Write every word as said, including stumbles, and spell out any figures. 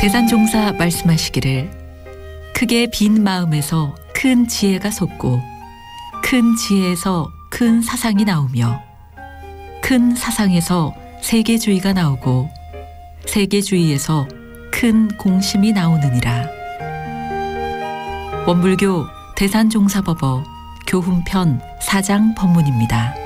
대산종사 말씀하시기를 크게 빈 마음에서 큰 지혜가 솟고 큰 지혜에서 큰 사상이 나오며 큰 사상에서 세계주의가 나오고 세계주의에서 큰 공심이 나오느니라. 원불교 대산종사법어 교훈편 사 장 법문입니다.